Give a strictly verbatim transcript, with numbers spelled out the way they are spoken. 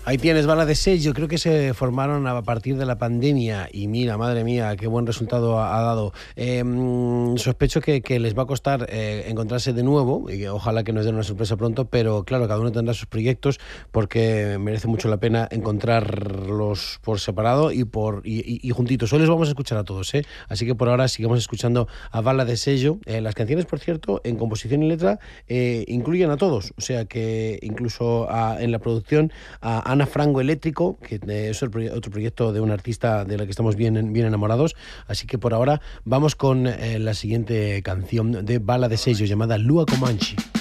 Ahí tienes, Bala de Sello. Creo que se formaron a partir de la pandemia y mira, madre mía, qué buen resultado ha, ha dado. Eh, sospecho que, que les va a costar eh, encontrarse de nuevo y que ojalá que nos den una sorpresa pronto, pero claro, cada uno tendrá sus proyectos porque merece mucho la pena encontrarlos por separado y por y, y, y juntitos. Hoy les vamos a escuchar a todos, ¿eh? Así que por ahora sigamos escuchando a Bala de Sello. Eh, las canciones, por cierto, en composición y letra eh, incluyen a todos, o sea que incluso a, en la producción a Ana Frango Eléctrico, que es otro proyecto de un artista de la que estamos bien, bien enamorados. Así que por ahora vamos con eh, la siguiente canción de Bala de Sello llamada Lua Comanche.